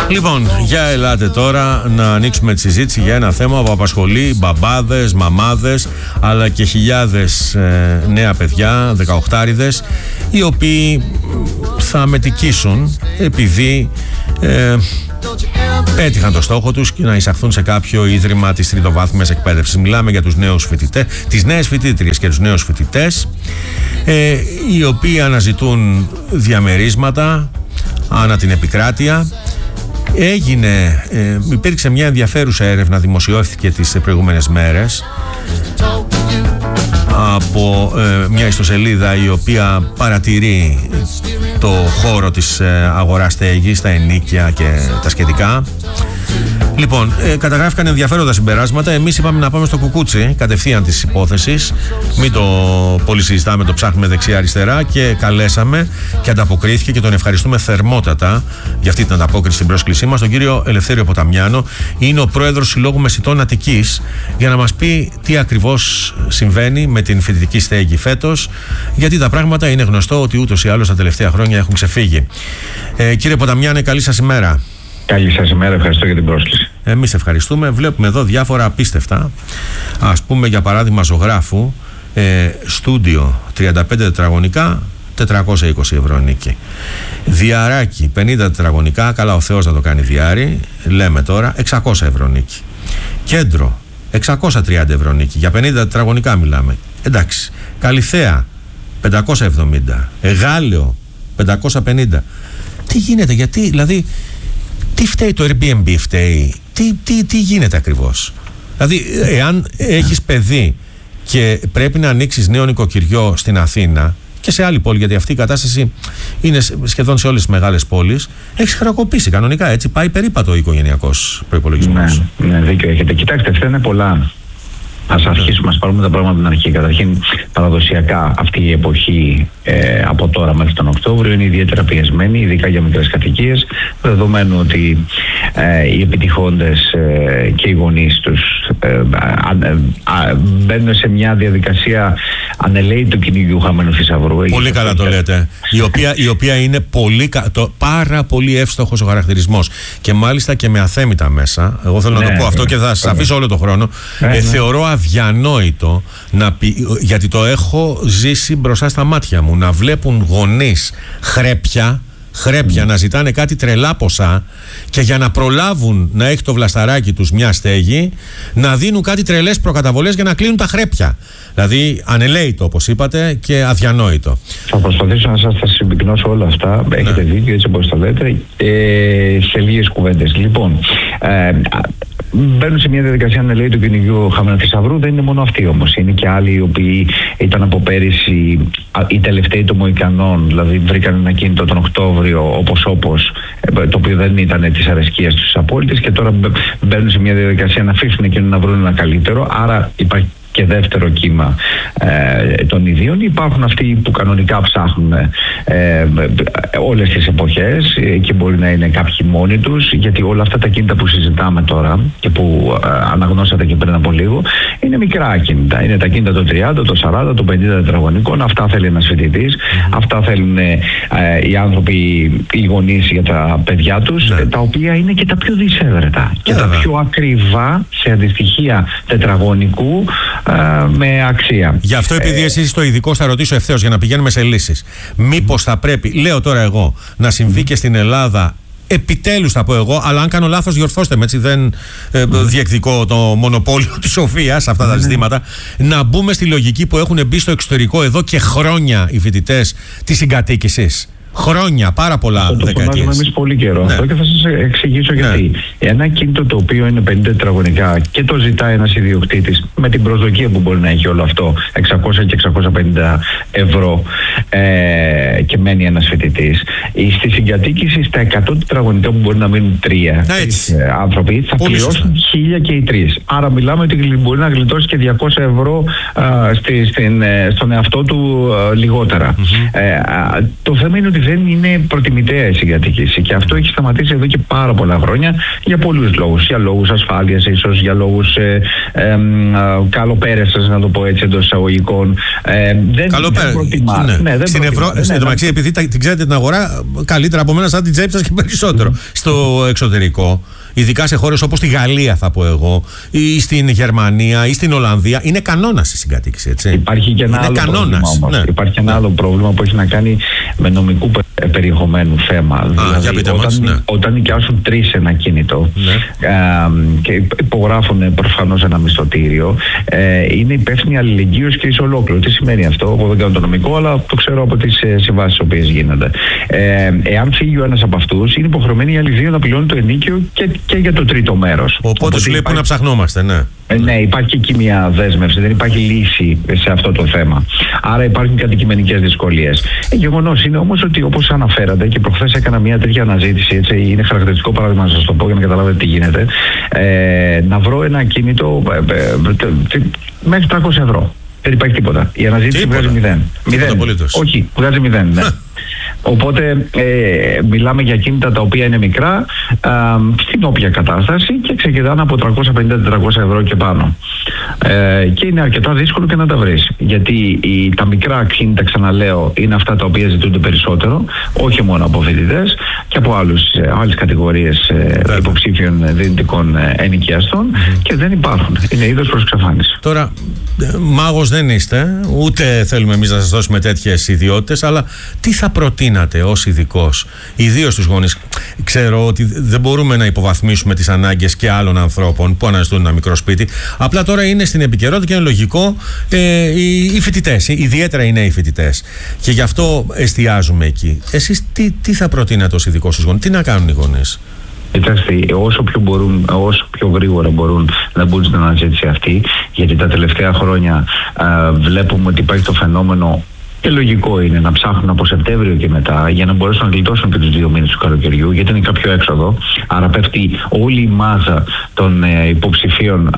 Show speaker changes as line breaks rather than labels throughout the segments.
Λοιπόν, για ελάτε τώρα να ανοίξουμε τη συζήτηση για ένα θέμα που απασχολεί μπαμπάδες, μαμάδες, αλλά και χιλιάδες νέα παιδιά, 18άριδες, οι οποίοι θα μετικήσουν επειδή πέτυχαν το στόχο τους και να εισαχθούν σε κάποιο ίδρυμα της τριτοβάθμιας εκπαίδευσης. Μιλάμε για τους νέους φοιτητές, τις νέες φοιτήτριες και τους νέους φοιτητές, οι οποίοι αναζητούν διαμερίσματα ανά την επικράτεια. Υπήρξε μια ενδιαφέρουσα έρευνα, δημοσιεύθηκε τις προηγούμενες μέρες από μια ιστοσελίδα η οποία παρατηρεί το χώρο της αγοράς στέγης, τα ενοίκια και τα σχετικά. Λοιπόν, καταγράφηκαν ενδιαφέροντα συμπεράσματα. Εμείς είπαμε να πάμε στο κουκούτσι κατευθείαν της υπόθεσης. Μην το πολύ συζητάμε, το ψάχνουμε δεξιά-αριστερά, και καλέσαμε και ανταποκρίθηκε και τον ευχαριστούμε θερμότατα για αυτή την ανταπόκριση στην πρόσκλησή μας, τον κύριο Ελευθέριο Ποταμιάνο. Είναι ο πρόεδρος Συλλόγου Μεσιτών Αττικής, για να μας πει τι ακριβώς συμβαίνει με την φοιτητική στέγη φέτος, γιατί τα πράγματα είναι γνωστό ότι ούτως ή άλλως τα τελευταία χρόνια έχουν ξεφύγει. Κύριε Ποταμιάνε, καλή σας ημέρα.
Καλή σας ημέρα, ευχαριστώ για την πρόσκληση.
Εμείς ευχαριστούμε. Βλέπουμε εδώ διάφορα απίστευτα. Ας πούμε, για παράδειγμα, ζωγράφου, στούντιο 35 τετραγωνικά, 420 ευρώ νίκη. Διαράκι 50 τετραγωνικά, καλά ο Θεός να το κάνει διάρρη, λέμε τώρα, 600 ευρώ νίκη. Κέντρο 630 ευρώ νίκη. Για 50 τετραγωνικά μιλάμε. Εντάξει. Καλυθέα 570. Εγάλεο 550. Τι γίνεται, γιατί, δηλαδή, τι φταίει το Airbnb, φταίει, τι γίνεται ακριβώς? Δηλαδή, εάν έχεις παιδί και πρέπει να ανοίξεις νέο νοικοκυριό στην Αθήνα και σε άλλη πόλη, γιατί αυτή η κατάσταση είναι σχεδόν σε όλες τις μεγάλες πόλεις, έχεις χρεοκοπήσει κανονικά, έτσι, πάει περίπατο ο οικογενειακός προϋπολογισμός.
Ναι, δίκιο έχετε. Κοιτάξτε, αυτά είναι πολλά. Ας αρχίσουμε, ας πάρουμε τα πράγματα από την αρχή. Καταρχήν, παραδοσιακά αυτή η εποχή από τώρα μέχρι τον Οκτώβριο είναι ιδιαίτερα πιεσμένη, ειδικά για μικρές κατοικίες, δεδομένου ότι οι επιτυχώντες και οι γονείς τους μπαίνουν σε μια διαδικασία ανελαίτου κυνηγιού χαμένου θησαυρού.
Πολύ καλά το λέτε. Η οποία είναι πάρα πολύ εύστοχος ο χαρακτηρισμός. Και μάλιστα και με αθέμητα μέσα. Εγώ θέλω να το πω αυτό και θα σας αφήσω όλο το χρόνο. Θεωρώ αδιανόητο γιατί το έχω ζήσει μπροστά στα μάτια μου, να βλέπουν γονείς χρέπια να ζητάνε κάτι τρελά ποσά, και για να προλάβουν να έχει το βλασταράκι τους μια στέγη, να δίνουν κάτι τρελές προκαταβολές για να κλείνουν τα χρέπια. Δηλαδή ανελαίητο, όπως είπατε, και αδιανόητο. Θα
προσπαθήσω να σας τα συμπυκνώσω όλα αυτά. Έχετε δίκιο, έτσι όπως το λέτε, σε λίγες κουβέντες. Λοιπόν, μπαίνουν σε μια διαδικασία ανελαίτου κυνηγιού χαμένου θησαυρού. Δεν είναι μόνο αυτοί όμως. Είναι και άλλοι οι οποίοι ήταν από πέρυσι οι τελευταίοι των Μοϊκανών, δηλαδή βρήκαν ένα κίνητο τον Οκτώβριο όπως, το οποίο δεν ήταν της αρεσκίας τους απόλυτης, και τώρα μπαίνουν σε μια διαδικασία να αφήσουν εκείνο να βρουν ένα καλύτερο. Άρα υπάρχει και δεύτερο κύμα των ιδίων. Υπάρχουν αυτοί που κανονικά ψάχνουν όλες τις εποχές και μπορεί να είναι κάποιοι μόνοι τους, γιατί όλα αυτά τα κίνητα που συζητάμε τώρα και που αναγνώσατε και πριν από λίγο είναι μικρά κίνητα. Είναι τα κίνητα των 30, των 40, των 50 τετραγωνικών. Αυτά θέλει ένας φοιτητής, αυτά θέλουν οι άνθρωποι, οι γονείς για τα παιδιά τους, τα οποία είναι και τα πιο δυσέβρετα και τα πιο ακριβά σε αντιστοιχεία τετραγωνικού με αξία.
Γι' αυτό, επειδή εσείς είστε ο ειδικός, θα ρωτήσω ευθέως για να πηγαίνουμε σε λύσεις. Μήπως θα πρέπει, λέω τώρα εγώ, να συμβεί και στην Ελλάδα, επιτέλους θα πω εγώ, αλλά αν κάνω λάθος διορθώστε με, έτσι, δεν διεκδικώ το μονοπόλιο της σοφίας σε αυτά τα ζητήματα, να μπούμε στη λογική που έχουν μπει στο εξωτερικό εδώ και χρόνια οι φοιτητές της συγκατοίκησης. Χρόνια, πάρα πολλά δεκαετίες. Το φωνάζουμε
εμείς πολύ καιρό αυτό, και θα σας εξηγήσω γιατί. Ένα κίνητο το οποίο είναι 50 τετραγωνικά και το ζητάει ένας ιδιοκτήτης με την προσδοκία που μπορεί να έχει όλο αυτό, 600 και 650 ευρώ, και μένει ένας φοιτητής, στη συγκατοίκηση στα 100 τετραγωνικά που μπορεί να μείνουν 3 άνθρωποι, θα πληρώσουν 1000 και οι 3. Άρα μιλάμε ότι μπορεί να γλιτώσει και 200 ευρώ στον εαυτό του λιγότερα. Το θέμα είναι ότι δεν είναι προτιμητέα η συγκατοίκηση. Και αυτό έχει σταματήσει εδώ και πάρα πολλά χρόνια για πολλούς λόγους. Για λόγους ασφάλειας, ίσως για λόγους καλοπέραστες, να το πω έτσι εντός εισαγωγικών.
Στην Ευρώπη, εν τω μεταξύ, επειδή την ξέρετε την αγορά καλύτερα από μένα, σαν την τσέπη σας και περισσότερο. Στο εξωτερικό, ειδικά σε χώρες όπως τη Γαλλία, θα πω εγώ, ή στην Γερμανία ή στην Ολλανδία, είναι κανόνας η συγκατοίκηση. Έτσι.
Υπάρχει και ένα άλλο πρόβλημα όμως. Ναι. Υπάρχει και ένα άλλο πρόβλημα που έχει να κάνει με νομικού περιεχομένου θέμα. Δηλαδή, όταν νοικιάσουν 3 ένα κίνητο και υπογράφουν προφανώς ένα μισθωτήριο, είναι υπεύθυνη αλληλεγγύως και εις ολόκληρο. Τι σημαίνει αυτό? Εγώ δεν κάνω το νομικό, αλλά το ξέρω από τις συμβάσεις τις οποίες γίνονται. Εάν φύγει ο ένας από αυτούς, είναι υποχρεωμένοι οι άλλοι 2 να πληρώνουν το ενίκιο και για το τρίτο μέρος.
Οπότε σου λέει πού να ψαχνόμαστε, ναι.
Ναι, υπάρχει εκεί μια δέσμευση, δεν υπάρχει λύση σε αυτό το θέμα. Άρα υπάρχουν και αντικειμενικές δυσκολίες. Γεγονός είναι όμως ότι, όπως αναφέρατε, και προχθές έκανα μια τέτοια αναζήτηση, έτσι, είναι χαρακτηριστικό παράδειγμα να σας το πω για να καταλάβετε τι γίνεται, να βρω ένα κίνητο μέχρι 300 ευρώ. Δεν υπάρχει τίποτα. Η αναζήτηση βγάζει 0. Όχι, βγάζει 0. Ναι. Οπότε μιλάμε για κίνητα τα οποία είναι μικρά στην όποια κατάσταση και ξεκινάνε από 350-400 ευρώ και πάνω. Και είναι αρκετά δύσκολο και να τα βρεις. Γιατί τα μικρά κίνητα, ξαναλέω, είναι αυτά τα οποία ζητούνται περισσότερο, όχι μόνο από φοιτητές και από άλλες κατηγορίες υποψήφιων δυνητικών ενοικιαστών και δεν υπάρχουν. Είναι είδος προς εξαφάνιση.
Τώρα, μάγος δεν είστε, ούτε θέλουμε εμείς να σας δώσουμε τέτοιες ιδιότητες, αλλά τι θα προτείνατε ως ειδικός, ιδίως στους γονείς? Ξέρω ότι δεν μπορούμε να υποβαθμίσουμε τις ανάγκες και άλλων ανθρώπων που αναζητούν ένα μικρό σπίτι. Απλά τώρα είναι στην επικαιρότητα και είναι λογικό οι φοιτητές, ιδιαίτερα οι νέοι φοιτητές. Και γι' αυτό εστιάζουμε εκεί. Εσείς τι θα προτείνατε ως ειδικός στους γονείς, τι να κάνουν οι γονείς?
Κοιτάξτε, όσο πιο γρήγορα μπορούν να μπουν στην αναζήτηση αυτή, γιατί τα τελευταία χρόνια βλέπουμε ότι υπάρχει το φαινόμενο, και λογικό είναι να ψάχνουν από Σεπτέμβριο και μετά για να μπορέσουν να γλιτώσουν και τους 2 μήνες του καλοκαιριού, γιατί είναι κάποιο έξοδο. Άρα πέφτει όλη η μάζα των υποψηφίων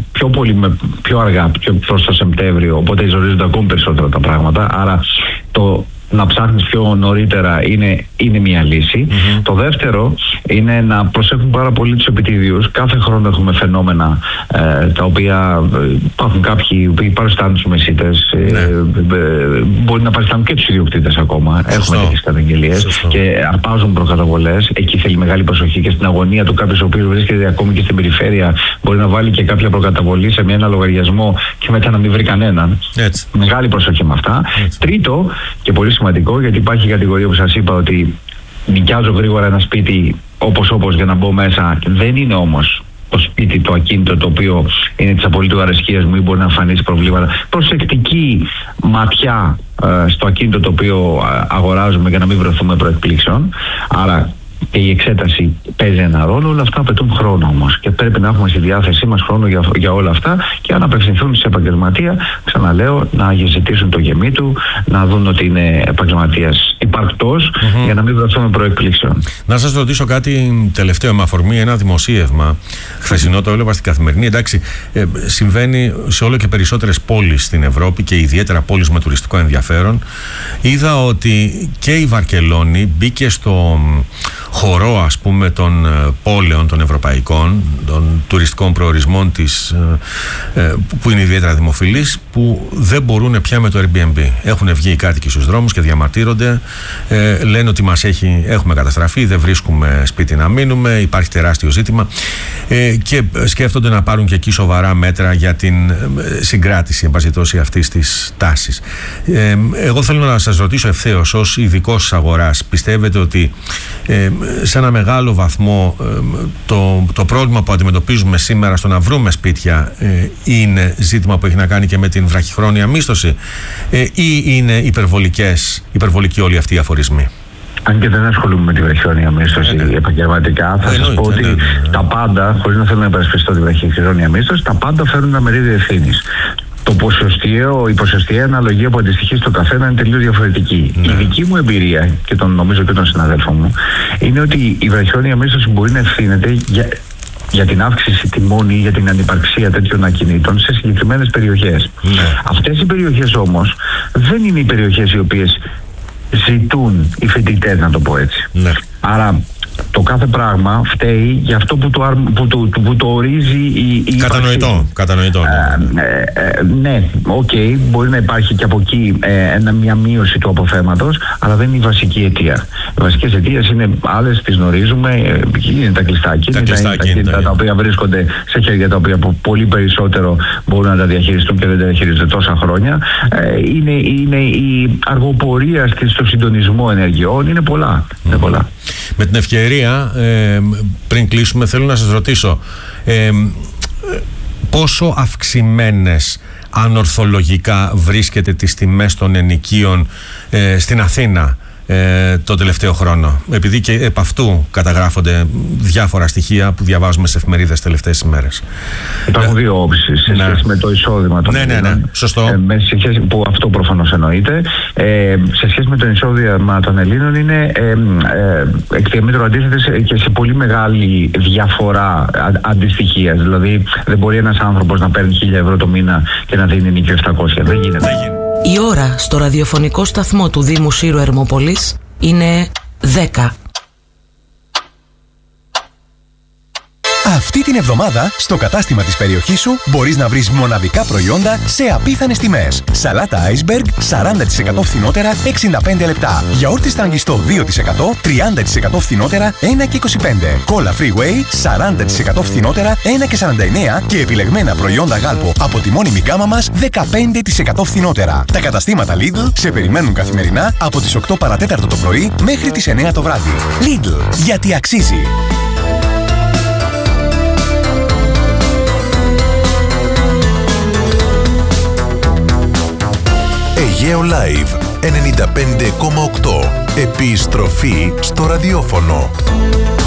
πιο αργά, πιο προς το Σεπτέμβριο, οπότε ζορίζονται ακόμη περισσότερα τα πράγματα. Άρα να ψάχνεις πιο νωρίτερα είναι μια λύση. Το δεύτερο είναι να προσέχουν πάρα πολύ τους επιτίδιους. Κάθε χρόνο έχουμε φαινόμενα τα οποία υπάρχουν κάποιοι που παριστάνουν τους μεσίτες, μπορεί να παριστάνουν και τους ιδιοκτήτες ακόμα. Έχουμε τέτοιες καταγγελίες και αρπάζουν προκαταβολές. Εκεί θέλει μεγάλη προσοχή και στην αγωνία του κάποιος ο οποίος βρίσκεται ακόμη και στην περιφέρεια μπορεί να βάλει και κάποια προκαταβολή σε ένα λογαριασμό και μετά να μην βρει κανέναν. Μεγάλη προσοχή με αυτά. Τρίτο, και πολύ σημαντικό, γιατί υπάρχει κατηγορία που σας είπα ότι νοικιάζω γρήγορα ένα σπίτι όπως για να μπω μέσα, δεν είναι όμως το σπίτι, το ακίνητο το οποίο είναι της απολύτου αρεσκίας μου ή μπορεί να εμφανίσει προβλήματα. Προσεκτική ματιά στο ακίνητο το οποίο αγοράζουμε για να μην βρεθούμε προεκπλήξεων. Άρα και η εξέταση παίζει ένα ρόλο. Όλα αυτά απαιτούν χρόνο όμως και πρέπει να έχουμε στη διάθεσή μας χρόνο για όλα αυτά και αν απευθυνθούν σε επαγγελματία, ξαναλέω, να ζητήσουν το γεμί του, να δουν ότι είναι επαγγελματίας υπαρκτός για να μην βρεθούμε προεκπλήξεων.
Να σας ρωτήσω κάτι τελευταίο με αφορμή ένα δημοσίευμα χθεσινό, το έβλεπα στην Καθημερινή. Εντάξει, συμβαίνει σε όλο και περισσότερες πόλεις στην Ευρώπη και ιδιαίτερα πόλεις με τουριστικό ενδιαφέρον. Είδα ότι και η Βαρκελόνη μπήκε στο χορό, ας πούμε, των πόλεων των ευρωπαϊκών, των τουριστικών προορισμών που είναι ιδιαίτερα δημοφιλείς, που δεν μπορούν πια με το Airbnb. Έχουν βγει οι κάτοικοι στους δρόμους και διαμαρτύρονται, λένε ότι έχουμε καταστραφεί, δεν βρίσκουμε σπίτι να μείνουμε, υπάρχει τεράστιο ζήτημα και σκέφτονται να πάρουν και εκεί σοβαρά μέτρα για την συγκράτηση, εν πάση περιπτώσει, αυτής της τάσης. Εγώ θέλω να σας ρωτήσω ευθέως, ως ειδικός αγοράς, πιστεύετε ότι σε ένα μεγάλο βαθμό το πρόβλημα που αντιμετωπίζουμε σήμερα στο να βρούμε σπίτια είναι ζήτημα που έχει να κάνει και με την βραχυχρόνια μίσθωση ή είναι υπερβολικοί όλοι αυτοί οι αφορισμοί?
Αν και δεν ασχολούμαι με τη βραχυχρόνια μίσθωση επαγγελματικά, θα σας πω ότι τα πάντα, χωρίς να θέλω να υπερασπιστώ τη βραχυχρόνια μίσθωση, τα πάντα φέρουν ένα μερίδιο ευθύνης. Η ποσοστιαία αναλογία που αντιστοιχεί στο καθένα είναι τελείως διαφορετική. Η δική μου εμπειρία, και νομίζω και των συναδέλφων μου, είναι ότι η βραχυχρόνια μίσθωση μπορεί να ευθύνεται για την αύξηση τιμών ή για την ανυπαρξία τέτοιων ακινήτων σε συγκεκριμένες περιοχές. Αυτές οι περιοχές όμως δεν είναι οι περιοχές οι οποίες ζητούν οι φοιτητές, να το πω έτσι.
Ναι.
Άρα το κάθε πράγμα φταίει για αυτό που το ορίζει η
Κατανοητό.
Ναι, μπορεί να υπάρχει και από εκεί μια μείωση του αποθέματος, αλλά δεν είναι η βασική αιτία. Οι βασικές αιτίες είναι άλλες, τις γνωρίζουμε, είναι τα κλειστά ακίνητα, τα οποία βρίσκονται σε χέρια τα οποία πολύ περισσότερο μπορούν να τα διαχειριστούν και δεν τα διαχειρίζονται τόσα χρόνια. Είναι η αργοπορία στο συντονισμό ενεργειών, είναι πολλά.
Με την ευκαιρία, πριν κλείσουμε, θέλω να σας ρωτήσω πόσο αυξημένες ανορθολογικά βρίσκεται τις τιμές των ενοικίων στην Αθήνα το τελευταίο χρόνο, επειδή και επ' αυτού καταγράφονται διάφορα στοιχεία που διαβάζουμε σε εφημερίδες τελευταίες ημέρες.
Υπάρχουν δύο όψεις σε σχέση με το εισόδημα των Ελλήνων.
Σωστό.
Που αυτό προφανώς εννοείται. Σε σχέση με το εισόδημα των Ελλήνων είναι εκ διαμέτρου αντίθετες και σε πολύ μεγάλη διαφορά αντιστοιχίας. Δηλαδή δεν μπορεί ένας άνθρωπος να παίρνει 1.000 ευρώ το μήνα και να δίνει νοικιο 700. Δεν γίνεται.
Η ώρα στο ραδιοφωνικό σταθμό του Δήμου Σύρου Ερμόπολης είναι 10.
Αυτή την εβδομάδα, στο κατάστημα της περιοχής σου, μπορείς να βρεις μοναδικά προϊόντα σε απίθανες τιμές. Σαλάτα iceberg, 40% φθηνότερα, 65 λεπτά. Γιαούρτι στραγγιστό 2%, 30% φθηνότερα, 1,25. Κόλλα Freeway, 40% φθηνότερα, 1,49. Και επιλεγμένα προϊόντα γάλπο από τη μόνιμη γκάμα μας, 15% φθηνότερα. Τα καταστήματα Lidl σε περιμένουν καθημερινά από τις 8 παρατέταρτο το πρωί μέχρι τις 9 το βράδυ. Lidl, γιατί αξίζει.
Αιγαίο Live 95,8. Επιστροφή στο ραδιόφωνο.